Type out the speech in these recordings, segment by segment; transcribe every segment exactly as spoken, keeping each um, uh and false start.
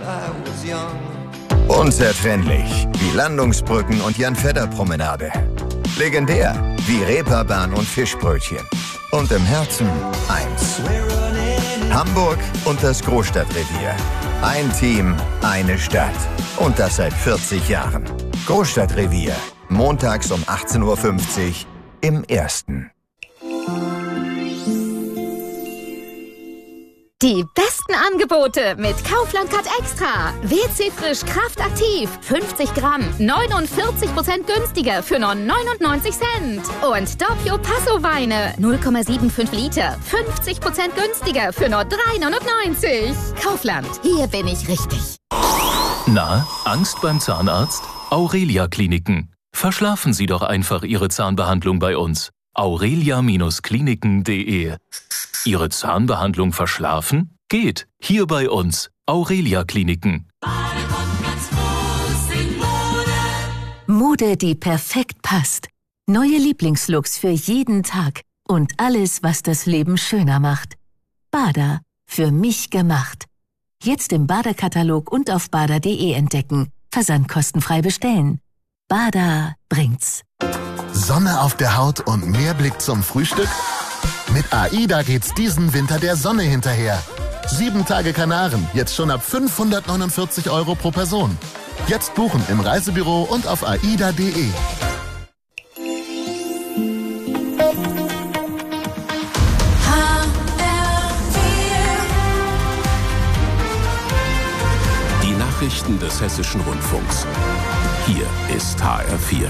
Unzertrennlich wie Landungsbrücken und Jan-Fedder-Promenade. Legendär wie Reeperbahn und Fischbrötchen. Und im Herzen eins. Hamburg und das Großstadtrevier. Ein Team, eine Stadt. Und das seit vierzig Jahren. Großstadtrevier. Montags um achtzehn Uhr fünfzig im Ersten. Die besten Angebote mit Kaufland Card Extra. W C Frisch Kraft Aktiv. fünfzig Gramm. neunundvierzig Prozent günstiger für nur neunundneunzig Cent. Und Doppio Passo Weine. null Komma fünfundsiebzig Liter. fünfzig Prozent günstiger für nur drei neunundneunzig. Kaufland. Hier bin ich richtig. Na, Angst beim Zahnarzt? Aurelia Kliniken. Verschlafen Sie doch einfach Ihre Zahnbehandlung bei uns. aurelia Kliniken punkt de. Ihre Zahnbehandlung verschlafen? Geht. Hier bei uns. Aurelia Kliniken. Mode, die perfekt passt. Neue Lieblingslooks für jeden Tag. Und alles, was das Leben schöner macht. Bada. Für mich gemacht. Jetzt im Bada-Katalog und auf bada punkt de entdecken. Versand kostenfrei bestellen. Bada bringt's. Sonne auf der Haut und mehr Blick zum Frühstück? Mit AIDA geht's diesen Winter der Sonne hinterher. Sieben Tage Kanaren, jetzt schon ab fünfhundertneunundvierzig Euro pro Person. Jetzt buchen im Reisebüro und auf aida punkt de. Die Nachrichten des Hessischen Rundfunks. Hier ist H R vier.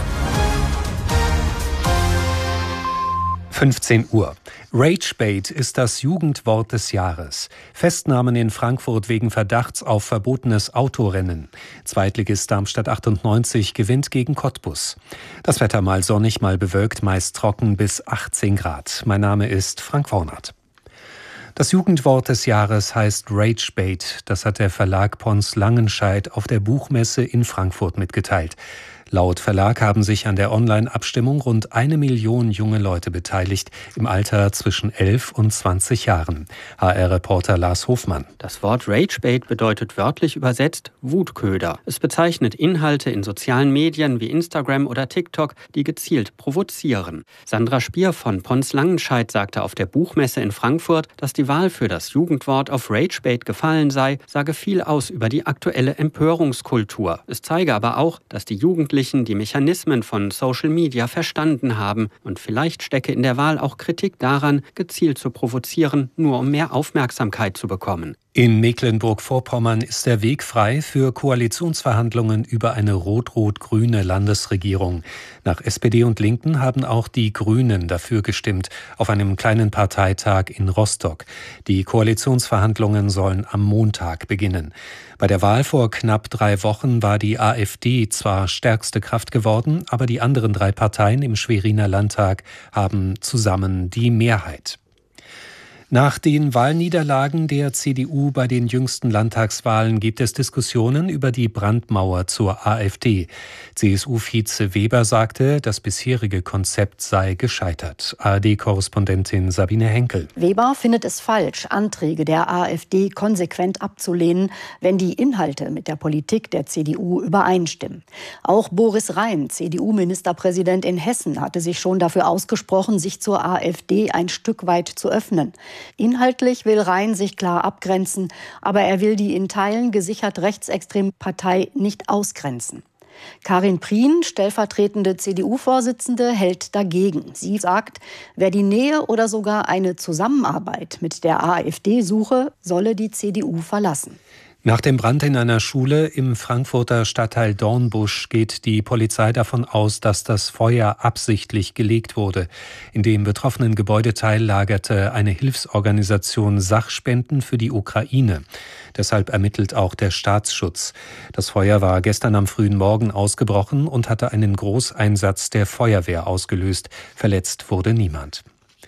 fünfzehn Uhr. Ragebait ist das Jugendwort des Jahres. Festnahmen in Frankfurt wegen Verdachts auf verbotenes Autorennen. Zweitligist Darmstadt achtundneunzig gewinnt gegen Cottbus. Das Wetter mal sonnig, mal bewölkt, meist trocken bis achtzehn Grad. Mein Name ist Frank Wornert. Das Jugendwort des Jahres heißt Ragebait. Das hat der Verlag Pons Langenscheidt auf der Buchmesse in Frankfurt mitgeteilt. Laut Verlag haben sich an der Online-Abstimmung rund eine Million junge Leute beteiligt, im Alter zwischen elf und zwanzig Jahren. H R-Reporter Lars Hofmann. Das Wort Ragebait bedeutet wörtlich übersetzt Wutköder. Es bezeichnet Inhalte in sozialen Medien wie Instagram oder TikTok, die gezielt provozieren. Sandra Spier von Pons Langenscheidt sagte auf der Buchmesse in Frankfurt, dass die Wahl für das Jugendwort auf Ragebait gefallen sei, sage viel aus über die aktuelle Empörungskultur. Es zeige aber auch, dass die Jugendlichen die Mechanismen von Social Media verstanden haben und vielleicht stecke in der Wahl auch Kritik daran, gezielt zu provozieren, nur um mehr Aufmerksamkeit zu bekommen. In Mecklenburg-Vorpommern ist der Weg frei für Koalitionsverhandlungen über eine rot-rot-grüne Landesregierung. Nach S P D und Linken haben auch die Grünen dafür gestimmt, auf einem kleinen Parteitag in Rostock. Die Koalitionsverhandlungen sollen am Montag beginnen. Bei der Wahl vor knapp drei Wochen war die AfD zwar stärkste Kraft geworden, aber die anderen drei Parteien im Schweriner Landtag haben zusammen die Mehrheit. Nach den Wahlniederlagen der C D U bei den jüngsten Landtagswahlen gibt es Diskussionen über die Brandmauer zur AfD. C S U-Vize Weber sagte, das bisherige Konzept sei gescheitert. A R D-Korrespondentin Sabine Henkel. Weber findet es falsch, Anträge der AfD konsequent abzulehnen, wenn die Inhalte mit der Politik der C D U übereinstimmen. Auch Boris Rhein, C D U-Ministerpräsident in Hessen, hatte sich schon dafür ausgesprochen, sich zur AfD ein Stück weit zu öffnen. Inhaltlich will Rhein sich klar abgrenzen, aber er will die in Teilen gesichert rechtsextreme Partei nicht ausgrenzen. Karin Prien, stellvertretende C D U-Vorsitzende, hält dagegen. Sie sagt, wer die Nähe oder sogar eine Zusammenarbeit mit der AfD suche, solle die C D U verlassen. Nach dem Brand in einer Schule im Frankfurter Stadtteil Dornbusch geht die Polizei davon aus, dass das Feuer absichtlich gelegt wurde. In dem betroffenen Gebäudeteil lagerte eine Hilfsorganisation Sachspenden für die Ukraine. Deshalb ermittelt auch der Staatsschutz. Das Feuer war gestern am frühen Morgen ausgebrochen und hatte einen Großeinsatz der Feuerwehr ausgelöst. Verletzt wurde niemand.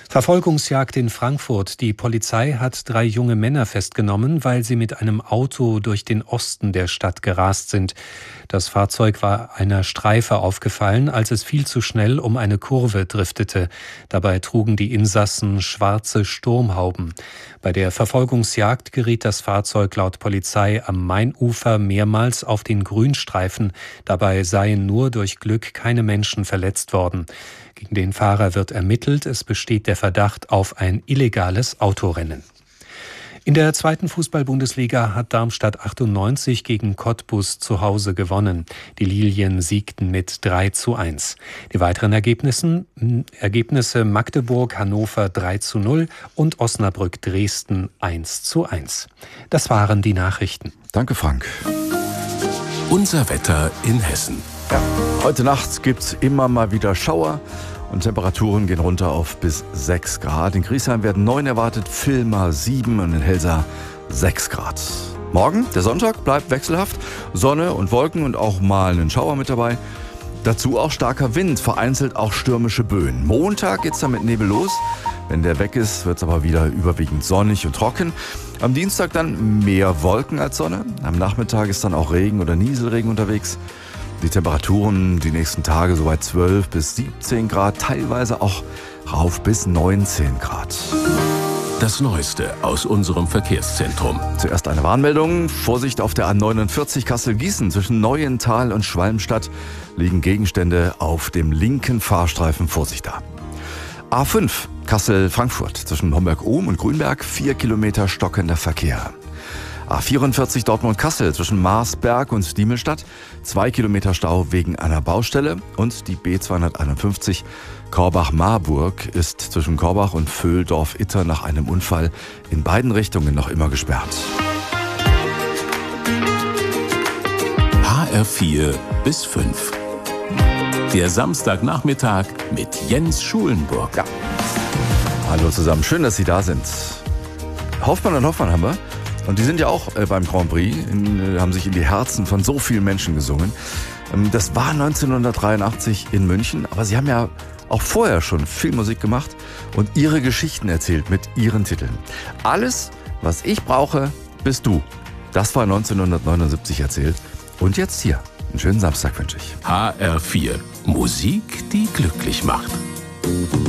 Verfolgungsjagd in Frankfurt. Die Polizei hat drei junge Männer festgenommen, weil sie mit einem Auto durch den Osten der Stadt gerast sind. Das Fahrzeug war einer Streife aufgefallen, als es viel zu schnell um eine Kurve driftete. Dabei trugen die Insassen schwarze Sturmhauben. Bei der Verfolgungsjagd geriet das Fahrzeug laut Polizei am Mainufer mehrmals auf den Grünstreifen. Dabei seien nur durch Glück keine Menschen verletzt worden. Gegen den Fahrer wird ermittelt. Es besteht der Verdacht auf ein illegales Autorennen. In der zweiten Fußball-Bundesliga hat Darmstadt achtundneunzig gegen Cottbus zu Hause gewonnen. Die Lilien siegten mit drei zu eins. Die weiteren Ergebnisse, Ergebnisse Magdeburg, Hannover drei zu null und Osnabrück Dresden eins zu eins. Das waren die Nachrichten. Danke, Frank. Unser Wetter in Hessen. Ja, heute Nacht gibt es immer mal wieder Schauer und Temperaturen gehen runter auf bis sechs Grad. In Griesheim werden neun erwartet, Villmar sieben und in Helsa sechs Grad. Morgen, der Sonntag, bleibt wechselhaft. Sonne und Wolken und auch mal einen Schauer mit dabei. Dazu auch starker Wind, vereinzelt auch stürmische Böen. Montag geht's dann mit Nebel los. Wenn der weg ist, wird es aber wieder überwiegend sonnig und trocken. Am Dienstag dann mehr Wolken als Sonne. Am Nachmittag ist dann auch Regen oder Nieselregen unterwegs. Die Temperaturen die nächsten Tage so bei zwölf bis siebzehn Grad, teilweise auch rauf bis neunzehn Grad. Das Neueste aus unserem Verkehrszentrum. Zuerst eine Warnmeldung. Vorsicht auf der A neunundvierzig Kassel-Gießen. Zwischen Neuental und Schwalmstadt liegen Gegenstände auf dem linken Fahrstreifen. Vorsicht da. A fünf Kassel-Frankfurt. Zwischen Homberg-Ohm und Grünberg vier Kilometer stockender Verkehr. A vierundvierzig Dortmund-Kassel zwischen Marsberg und Diemelstadt. Zwei Kilometer Stau wegen einer Baustelle. Und die B zweihunderteinundfünfzig Korbach-Marburg ist zwischen Korbach und Vöhldorf-Itter nach einem Unfall in beiden Richtungen noch immer gesperrt. H R vier bis fünf. Der Samstagnachmittag mit Jens Schulenburg. Ja. Hallo zusammen, schön, dass Sie da sind. Hoffmann und Hoffmann haben wir. Und die sind ja auch äh, beim Grand Prix, in, äh, haben sich in die Herzen von so vielen Menschen gesungen. Ähm, das war neunzehnhundertdreiundachtzig in München, aber sie haben ja auch vorher schon viel Musik gemacht und ihre Geschichten erzählt mit ihren Titeln. Alles, was ich brauche, bist du. Das war neunzehnhundertneunundsiebzig erzählt. Und jetzt hier. Einen schönen Samstag wünsche ich. H R vier. Musik, die glücklich macht.